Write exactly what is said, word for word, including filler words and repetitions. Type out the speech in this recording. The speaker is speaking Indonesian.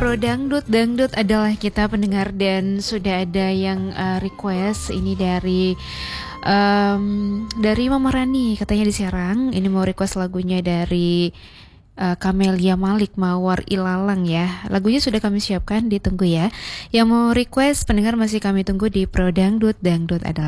Pro Dangdut. Dangdut adalah kita pendengar dan sudah ada yang uh, request ini dari um, dari Mama Rani, katanya di Serang. Ini mau request lagunya dari uh, Camelia Malik, Mawar Ilalang ya. Lagunya sudah kami siapkan, ditunggu ya. Yang mau request pendengar masih kami tunggu di Pro Dangdut. Dangdut adalah